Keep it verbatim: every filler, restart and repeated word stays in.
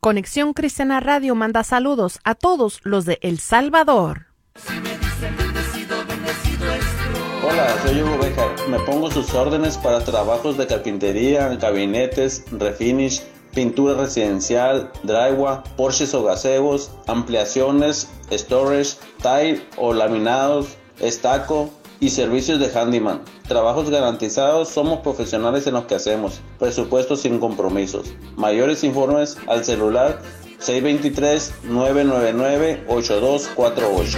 Conexión Cristiana Radio manda saludos a todos los de El Salvador. Hola, soy Hugo Bejar. Me pongo sus órdenes para trabajos de carpintería, gabinetes, refinish, pintura residencial, drywall, porches o gazebos, ampliaciones, storage, tile o laminados, estaco y servicios de handyman. Trabajos garantizados, somos profesionales en lo que hacemos. Presupuesto sin compromisos. Mayores informes al celular seis dos tres, nueve nueve nueve, ocho dos cuatro ocho.